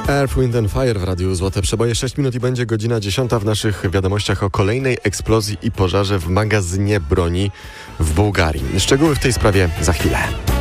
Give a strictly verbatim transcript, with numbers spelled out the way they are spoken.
Earth, Wind and Fire w Radiu Złote Przeboje. sześć minut i będzie godzina dziesiąta. W naszych wiadomościach o kolejnej eksplozji i pożarze w magazynie broni w Bułgarii. Szczegóły w tej sprawie za chwilę.